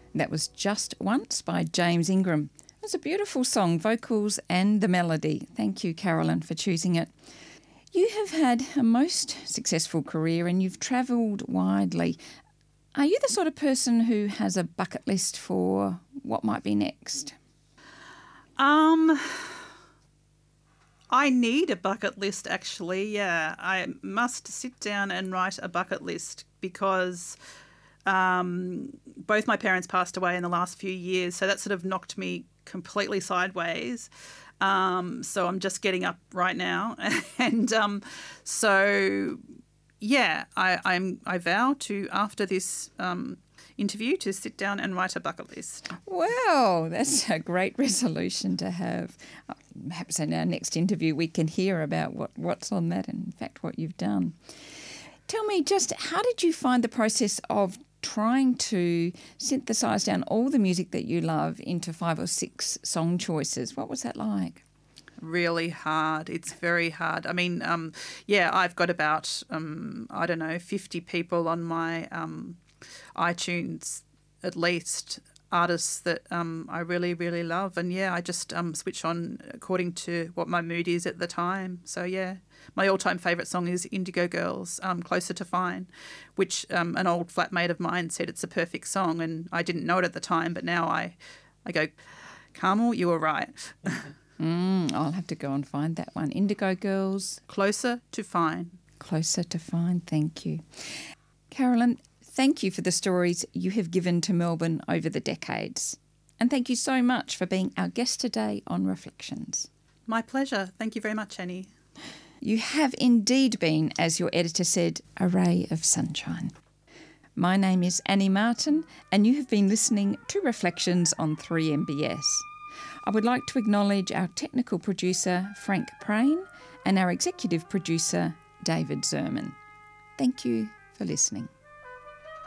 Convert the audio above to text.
That was Just Once by James Ingram. It was a beautiful song, vocals and the melody. Thank you, Carolyn, for choosing it. You have had a most successful career and you've travelled widely. Are you the sort of person who has a bucket list for what might be next? I need a bucket list, actually, yeah. I must sit down and write a bucket list because both my parents passed away in the last few years, so that sort of knocked me completely sideways. So I'm just getting up right now. And so, yeah, I vow to, after this interview, to sit down and write a bucket list. Wow, that's a great resolution to have. Perhaps in our next interview we can hear about what's on that and, in fact, what you've done. Tell me, just how did you find the process of trying to synthesise down all the music that you love into 5 or 6 song choices? What was that like? Really hard. It's very hard. I mean, yeah, I've got about, 50 people on my iTunes, at least, artists that I really, really love. And, yeah, I just switch on according to what my mood is at the time. So, yeah, my all-time favourite song is Indigo Girls, Closer to Fine, which an old flatmate of mine said it's a perfect song, and I didn't know it at the time, but now I go, Carmel, you were right. I'll have to go and find that one. Indigo Girls. Closer to Fine. Closer to Fine, thank you. Carolyn, thank you for the stories you have given to Melbourne over the decades. And thank you so much for being our guest today on Reflections. My pleasure. Thank you very much, Annie. You have indeed been, as your editor said, a ray of sunshine. My name is Annie Martin, and you have been listening to Reflections on 3MBS. I would like to acknowledge our technical producer, Frank Prain, and our executive producer, David Zerman. Thank you for listening.